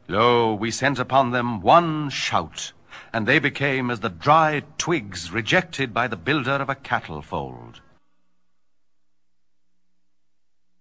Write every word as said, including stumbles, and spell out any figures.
Lo, we sent upon them one shout, and they became as the dry twigs rejected by the builder of a cattle fold.